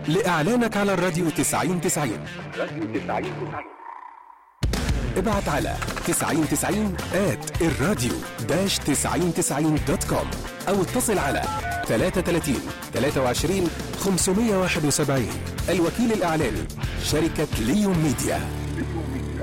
لإعلانك على الراديو 9090 ابعت على 9090@الراديو-9090.com أو اتصل على 33 23 571. الوكيل الإعلاني شركة ليون ميديا.